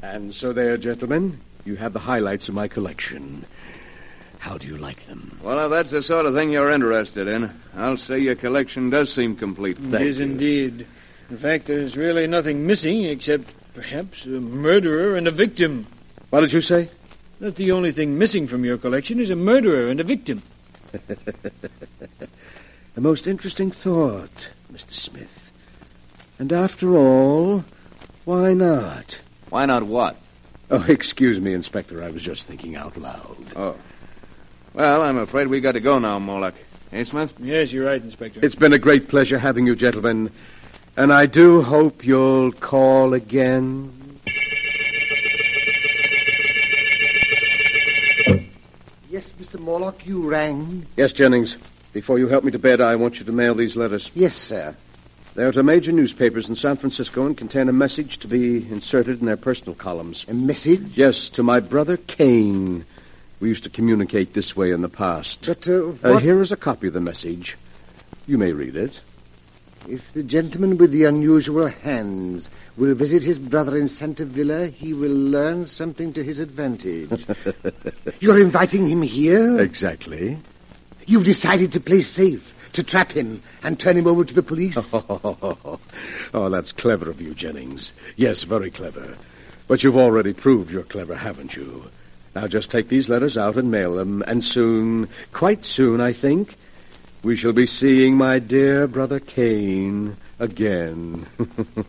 And so there, gentlemen, you have the highlights of my collection. How do you like them? Well, if that's the sort of thing you're interested in, I'll say your collection does seem complete. It is indeed. In fact, there's really nothing missing except perhaps a murderer and a victim. What did you say? That the only thing missing from your collection is a murderer and a victim. A most interesting thought, Mr. Smith. And after all, why not? Why not what? Oh, excuse me, Inspector. I was just thinking out loud. Oh. Well, I'm afraid we got to go now, Morlock. Hey, Smith? Yes, you're right, Inspector. It's been a great pleasure having you, gentlemen. And I do hope you'll call again. Yes, Mr. Morlock, you rang? Yes, Jennings. Before you help me to bed, I want you to mail these letters. Yes, sir. They're to major newspapers in San Francisco and contain a message to be inserted in their personal columns. A message? Yes, to my brother Kane. We used to communicate this way in the past. But, what? Here is a copy of the message. You may read it. If the gentleman with the unusual hands will visit his brother in Santa Villa, he will learn something to his advantage. You're inviting him here? Exactly. You've decided to play safe, to trap him and turn him over to the police? Oh, that's clever of you, Jennings. Yes, very clever. But you've already proved you're clever, haven't you? Now just take these letters out and mail them, and soon, quite soon, I think, we shall be seeing my dear brother Kane again.